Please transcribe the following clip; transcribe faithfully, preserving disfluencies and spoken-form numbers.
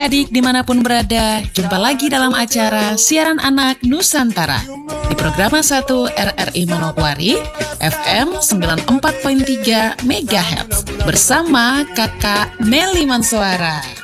adik-adik dimanapun berada, jumpa lagi dalam acara Siaran Anak Nusantara di Programa satu R R I Manokwari F M sembilan puluh empat koma tiga MHz bersama Kakak Nelly Mansuara.